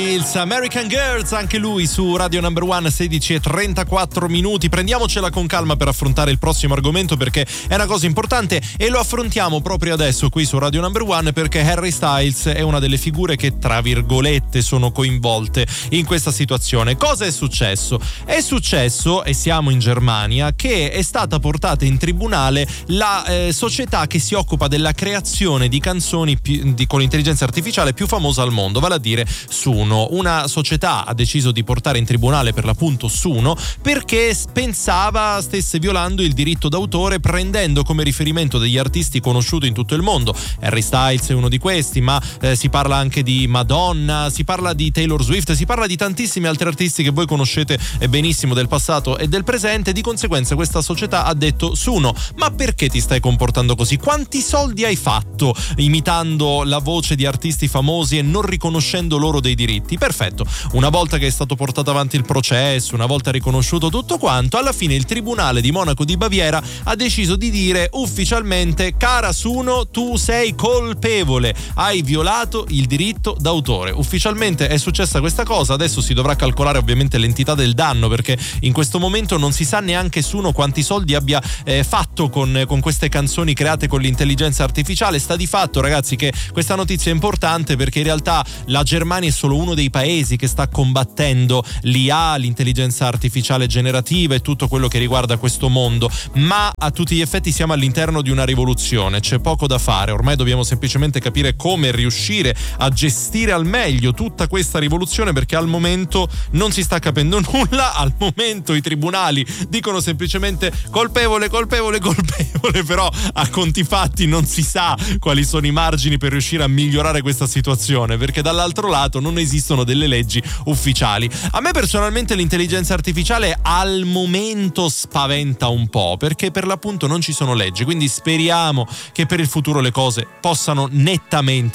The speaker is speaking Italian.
American Girls, anche lui su Radio Number One, 16:34. Prendiamocela con calma per affrontare il prossimo argomento, perché è una cosa importante e lo affrontiamo proprio adesso qui su Radio Number One, perché Harry Styles è una delle figure che tra virgolette sono coinvolte in questa situazione. Cosa è successo? È successo, e siamo in Germania, che è stata portata in tribunale la società che si occupa della creazione di canzoni con intelligenza artificiale più famosa al mondo, vale a dire Suno. Una società ha deciso di portare in tribunale per l'appunto Suno perché pensava stesse violando il diritto d'autore, prendendo come riferimento degli artisti conosciuti in tutto il mondo. Harry Styles è uno di questi, ma si parla anche di Madonna, si parla di Taylor Swift, si parla di tantissimi altri artisti che voi conoscete benissimo del passato e del presente. Di conseguenza questa società ha detto: Suno, ma perché ti stai comportando così? Quanti soldi hai fatto imitando la voce di artisti famosi e non riconoscendo loro dei diritti? Perfetto, una volta che è stato portato avanti il processo, una volta riconosciuto tutto quanto, alla fine il Tribunale di Monaco di Baviera ha deciso di dire ufficialmente: cara Suno, tu sei colpevole, hai violato il diritto d'autore. Ufficialmente è successa questa cosa. Adesso si dovrà calcolare ovviamente l'entità del danno, perché in questo momento non si sa neanche Suno quanti soldi abbia fatto con queste canzoni create con l'intelligenza artificiale. Sta di fatto, ragazzi, che questa notizia è importante perché in realtà la Germania è solo uno dei paesi che sta combattendo l'IA, l'intelligenza artificiale generativa e tutto quello che riguarda questo mondo, ma a tutti gli effetti siamo all'interno di una rivoluzione, c'è poco da fare, ormai dobbiamo semplicemente capire come riuscire a gestire al meglio tutta questa rivoluzione, perché al momento non si sta capendo nulla. Al momento i tribunali dicono semplicemente colpevole, però a conti fatti non si sa quali sono i margini per riuscire a migliorare questa situazione, perché dall'altro lato non esistono delle leggi ufficiali. A me personalmente l'intelligenza artificiale al momento spaventa un po', perché per l'appunto non ci sono leggi, quindi speriamo che per il futuro le cose possano nettamente